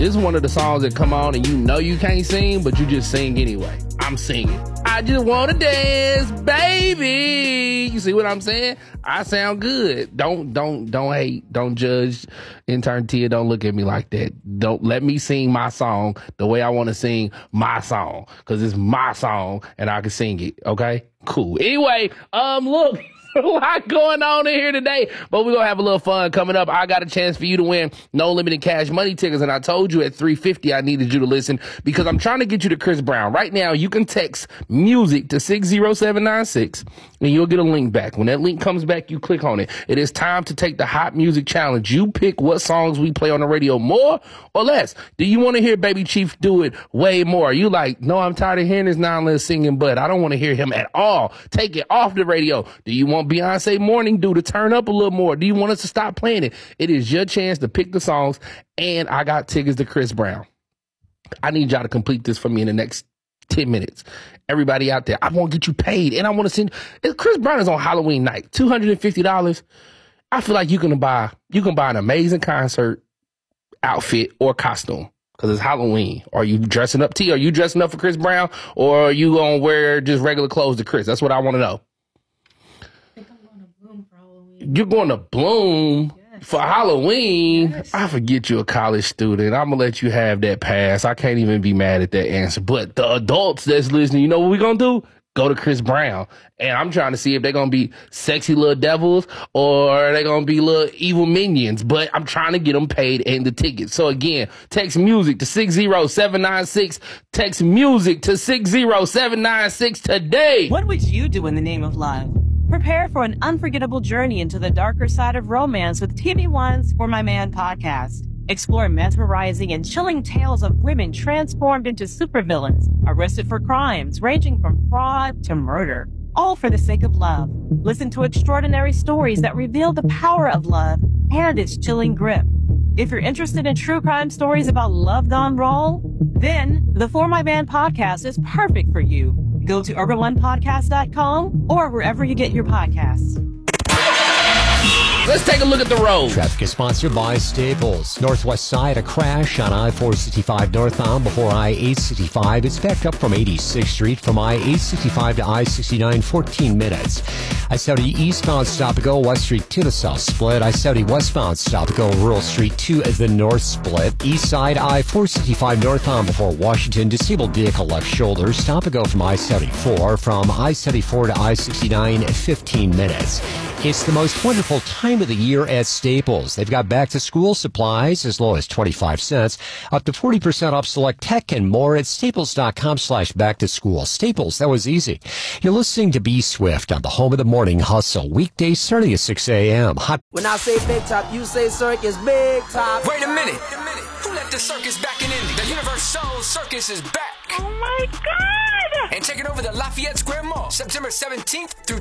This is one of the songs that come on and you know you can't sing, but you just sing anyway. I'm singing. I just want to dance, baby. You see what I'm saying? I sound good. Don't hate. Don't judge. Intern Tia, don't look at me like that. Don't let me sing my song the way I want to sing my song, because it's my song and I can sing it. Okay? Cool. Anyway, look. A lot going on in here today, but we're gonna have a little fun coming up. I got a chance for you to win No Limited Cash Money tickets, and I told you at 3:50 I needed you to listen because I'm trying to get you to Chris Brown. Right now, you can text music to 60796 and you'll get a link back. When that link comes back, you click on it. It is time to take the Hot Music Challenge. You pick what songs we play on the radio, more or less. Do you want to hear Baby Chief do it way more? You like, no, I'm tired of hearing this nonsense singing, but I don't want to hear him at all. Take it off the radio. Do you want Beyonce Morning Dew to turn up a little more? Do you want us to stop playing it? It is your chance to pick the songs, and I got tickets to Chris Brown. I need y'all to complete this for me in the next 10 minutes. Everybody out there, I want to get you paid, and I want to send. Chris Brown is on Halloween night, $250. I feel like you can buy an amazing concert outfit or costume, because it's Halloween. Are you dressing up, T? Are you dressing up for Chris Brown, or are you gonna wear just regular clothes to Chris? That's what I want to know. You're going to Bloom for Halloween? Yes. I forget you're a college student. I'm going to let you have that pass. I can't even be mad at that answer. But the adults that's listening, you know what we're going to do? Go to Chris Brown. And I'm trying to see if they're going to be sexy little devils or they're going to be little evil minions. But I'm trying to get them paid and the tickets. So again, text music to 60796. Text music to 60796 today. What would you do in the name of love? Prepare for an unforgettable journey into the darker side of romance with TV One's For My Man podcast. Explore mesmerizing and chilling tales of women transformed into supervillains, arrested for crimes ranging from fraud to murder, all for the sake of love. Listen to extraordinary stories that reveal the power of love and its chilling grip. If you're interested in true crime stories about love gone wrong, then the For My Man podcast is perfect for you. Go to urban1podcast.com or wherever you get your podcasts. Let's take a look at the road. Traffic is sponsored by Staples. Northwest side, a crash on I-465 northbound before I-865. It's backed up from 86th Street from I-865 to I-69, 14 minutes. I-70 eastbound stop and go, West Street to the south split. I-70 westbound stop and go, Rural Street to the north split. East side, I-465 northbound before Washington. Disabled vehicle left shoulder. Stop and go from I-74. From I-74 to I-69, 15 minutes. It's the most wonderful time of the year at Staples. They've got back-to-school supplies as low as 25 cents, up to 40% off select tech and more at staples.com/back-to-school. Staples, that was easy. You're listening to B Swift on the home of the morning hustle, weekdays starting at 6 a.m. When I say big top, you say circus big top. Wait a minute. Who let the circus back in Indy? The Universal Circus is back. Oh, my God. And taking over the Lafayette Square Mall, September 17th through